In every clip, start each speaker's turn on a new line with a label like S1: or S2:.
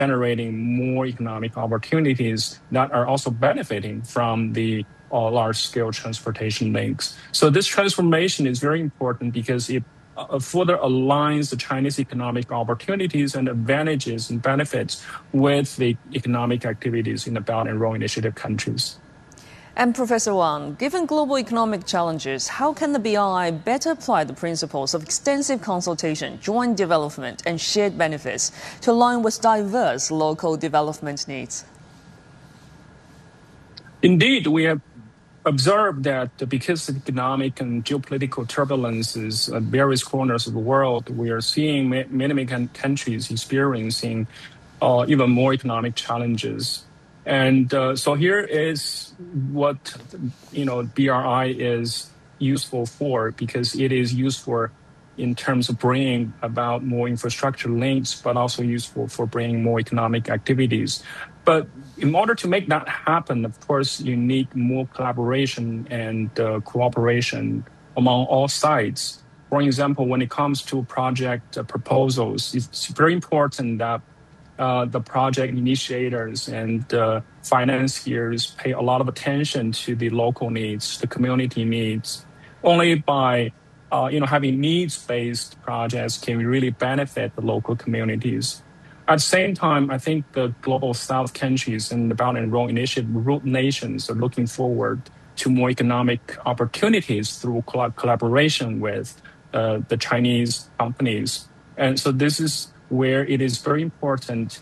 S1: generating more economic opportunities that are also benefiting from the large-scale transportation links. So this transformation is very important because it further aligns the Chinese economic opportunities and advantages and benefits with the economic activities in the Belt and Road Initiative countries.
S2: And Professor Wang, given global economic challenges, how can the BRI better apply the principles of extensive consultation, joint development, and shared benefits to align with diverse local development needs?
S1: Indeed, we have observed that because of economic and geopolitical turbulences at various corners of the world, we are seeing many countries experiencing even more economic challenges. And so here is what BRI is useful for, because it is useful in terms of bringing about more infrastructure links, but also useful for bringing more economic activities. But in order to make that happen, of course, you need more collaboration and cooperation among all sides. For example, when it comes to project proposals, it's very important that the project initiators and financiers pay a lot of attention to the local needs, the community needs. Only by having needs-based projects can we really benefit the local communities. At the same time, I think the Global South countries and the Belt and Road Initiative root nations are looking forward to more economic opportunities through collaboration with the Chinese companies. And so this is where it is very important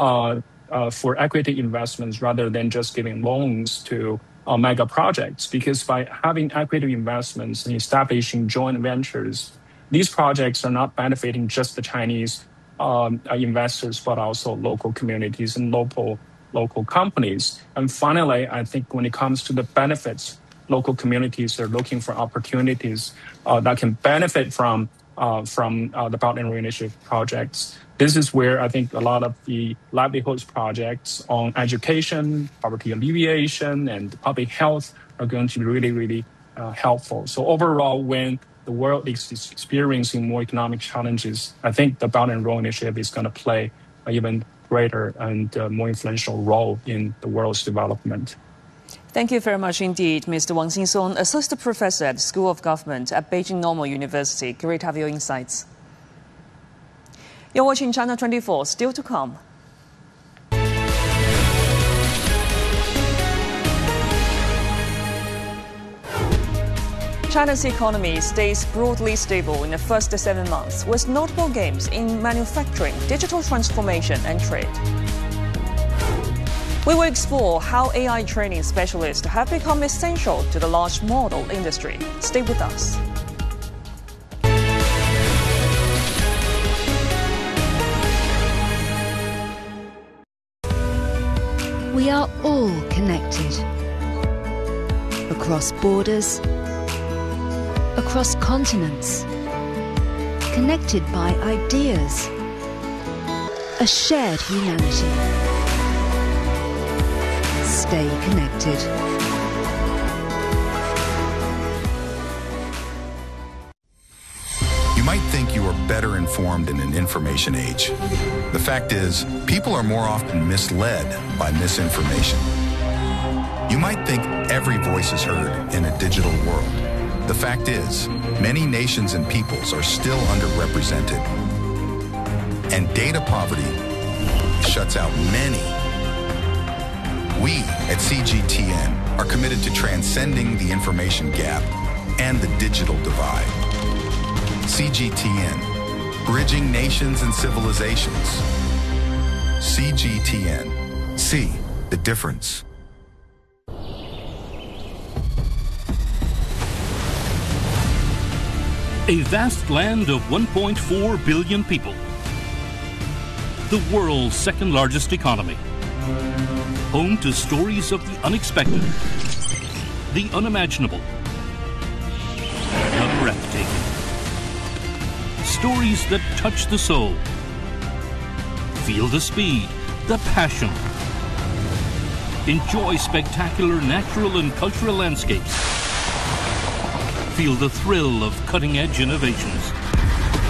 S1: for equity investments rather than just giving loans to mega projects, because by having equity investments and establishing joint ventures, these projects are not benefiting just the Chinese investors, but also local communities and local companies. And finally, I think when it comes to the benefits, local communities are looking for opportunities that can benefit from the Belt and Road Initiative projects. This is where I think a lot of the livelihoods projects on education, poverty alleviation, and public health are going to be really helpful. So overall, when the world is experiencing more economic challenges, I think the Belt and Road Initiative is going to play an even greater and more influential role in the world's development.
S2: Thank you very much indeed, Mr. Wang Xinsong, Assistant Professor at the School of Government at Beijing Normal University. Great to have your insights. You're watching China 24, still to come. China's economy stays broadly stable in the first 7 months, with notable gains in manufacturing, digital transformation, and trade. We will explore how AI training specialists have become essential to the large model industry. Stay with us.
S3: We are all connected. Across borders, across continents, connected by ideas, a shared humanity. Stay connected.
S4: You might think you are better informed in an information age. The fact is, people are more often misled by misinformation. You might think every voice is heard in a digital world. The fact is, many nations and peoples are still underrepresented. And data poverty shuts out many. We at CGTN are committed to transcending the information gap and the digital divide. CGTN, bridging nations and civilizations. CGTN, see the difference.
S5: A vast land of 1.4 billion people. The world's second largest economy. Home to stories of the unexpected, the unimaginable, the breathtaking. Stories that touch the soul. Feel the speed, the passion. Enjoy spectacular natural and cultural landscapes. Feel the thrill of cutting-edge innovation.